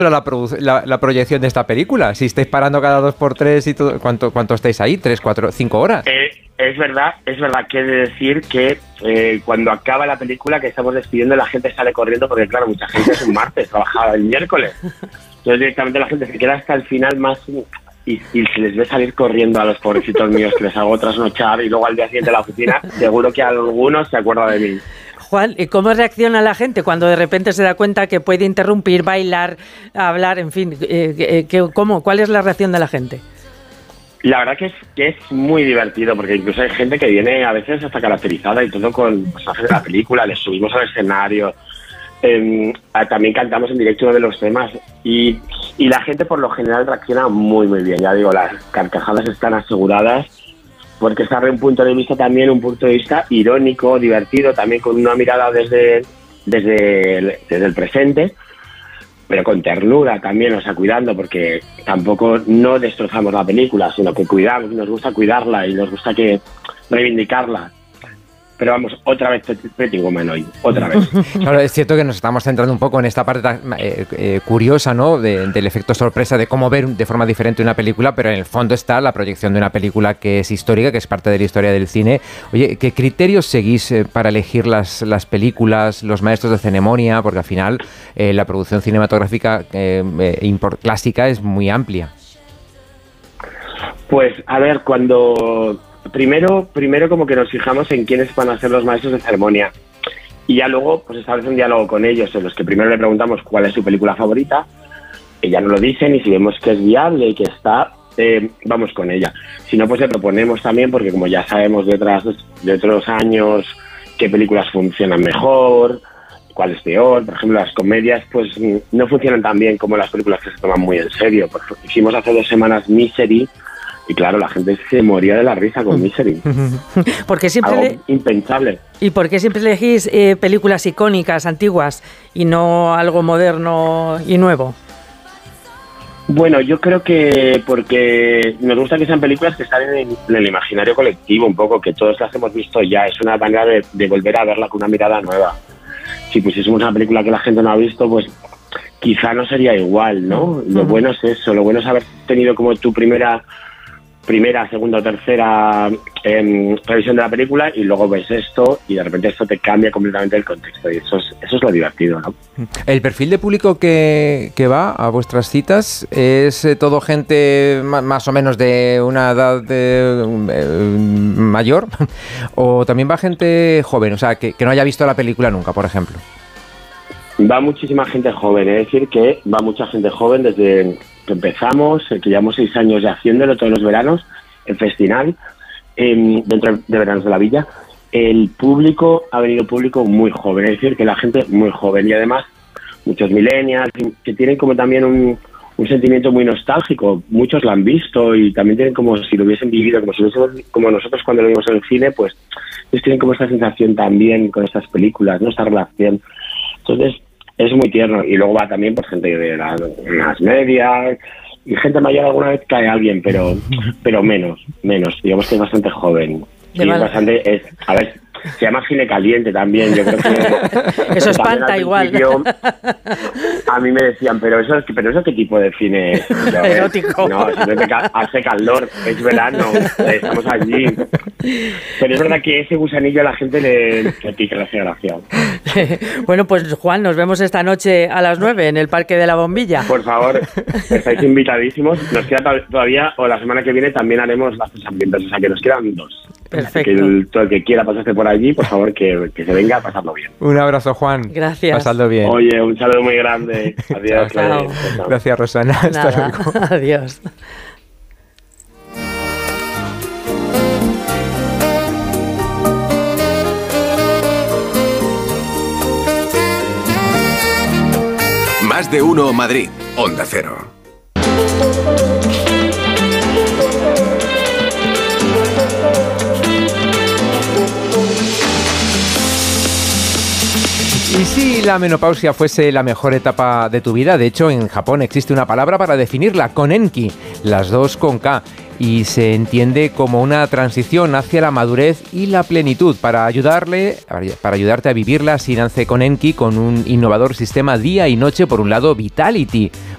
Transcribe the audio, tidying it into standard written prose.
la proyección de esta película? Si estáis parando cada 2x3 y todo, ¿cuánto estáis ahí? ¿3, 4, 5 horas? Es verdad que he de decir que cuando acaba la película que estamos despidiendo, la gente sale corriendo porque, claro, mucha gente es un martes, trabajaba el miércoles. Entonces directamente la gente se queda hasta el final más y se les ve salir corriendo a los pobrecitos míos que les hago trasnochar y luego al día siguiente a la oficina, seguro que algunos se acuerda de mí. Juan, ¿cómo reacciona la gente cuando de repente se da cuenta que puede interrumpir, bailar, hablar, en fin? ¿Cuál es la reacción de la gente? La verdad que es muy divertido, porque incluso hay gente que viene a veces hasta caracterizada y todo con personajes de la película, les subimos al escenario, también cantamos en directo uno de los temas y la gente por lo general reacciona muy muy bien. Ya digo, las carcajadas están aseguradas porque está un punto de vista también, un punto de vista irónico, divertido, también con una mirada desde el presente, pero con ternura también, o sea, cuidando, porque tampoco no destrozamos la película, sino que cuidamos, nos gusta cuidarla y nos gusta reivindicarla. Pero vamos, otra vez Pretty Woman hoy, otra vez. Claro, es cierto que nos estamos centrando un poco en esta parte curiosa, ¿no? Del efecto sorpresa, de cómo ver de forma diferente una película, pero en el fondo está la proyección de una película que es histórica, que es parte de la historia del cine. Oye, ¿qué criterios seguís para elegir las películas, los maestros de ceremonia? Porque al final la producción cinematográfica clásica es muy amplia. Pues, a ver, Primero como que nos fijamos en quiénes van a ser los maestros de ceremonia y ya luego pues establece un diálogo con ellos en los que primero le preguntamos cuál es su película favorita, ella nos lo dicen y si vemos que es viable y que está, vamos con ella. Si no, pues le proponemos también, porque como ya sabemos de otros años qué películas funcionan mejor, cuál es peor. Por ejemplo, las comedias pues no funcionan tan bien como las películas que se toman muy en serio. Hicimos hace 2 semanas Misery, y claro, la gente se moría de la risa con Misery. Porque siempre impensable. ¿Y por qué siempre elegís películas icónicas, antiguas, y no algo moderno y nuevo? Bueno, yo creo que porque nos gusta que sean películas que están en el imaginario colectivo un poco, que todos las hemos visto ya. Es una manera de volver a verla con una mirada nueva. Si pusiésemos una película que la gente no ha visto, pues quizá no sería igual, ¿no? Lo bueno es eso, lo bueno es haber tenido como tu primera, segunda o tercera revisión de la película y luego ves esto y de repente esto te cambia completamente el contexto y eso es lo divertido, ¿no? ¿El perfil de público que va a vuestras citas es todo gente más o menos de una edad mayor o también va gente joven, o sea, que no haya visto la película nunca, por ejemplo? Va muchísima gente joven, es decir, que va mucha gente joven desde que empezamos, que llevamos 6 años ya haciéndolo todos los veranos, el festival, dentro de Veranos de la Villa. El público, ha venido público muy joven, es decir, que la gente muy joven y además muchos millennials que tienen como también un sentimiento muy nostálgico. Muchos lo han visto y también tienen como si lo hubiesen vivido, como nosotros cuando lo vimos en el cine, pues ellos tienen como esta sensación también con estas películas, ¿no? Esta relación. Entonces, es muy tierno. Y luego va también por gente de las medias y gente mayor. Alguna vez cae alguien, pero menos. Digamos que es bastante joven. Y a ver, se llama cine caliente también. Yo creo que eso espanta igual. A mí me decían, pero eso qué tipo de cine es. Yo, erótico. No, simplemente hace calor, es verano, estamos allí. Pero es verdad que ese gusanillo a la gente le pica, le hace gracia. Bueno, pues Juan, nos vemos esta noche a las 9 en el Parque de la Bombilla. Por favor, estáis invitadísimos. Nos queda todavía, o la semana que viene también haremos lazos hambrientos, o sea que nos quedan 2. Perfecto. Todo el que quiera pasarse por allí, por favor, que se venga a pasarlo bien. Un abrazo, Juan. Gracias. Pasadlo bien. Oye, un saludo muy grande. Adiós. Chao. Gracias, Rosana. Hasta luego. Adiós. Más de uno Madrid, Onda Cero. ¿Y si la menopausia fuese la mejor etapa de tu vida? De hecho, en Japón existe una palabra para definirla, konenki, las dos con K, y se entiende como una transición hacia la madurez y la plenitud. Para ayudarte a vivirla, Shinanse Konenki con un innovador sistema día y noche. Por un lado, Vitality,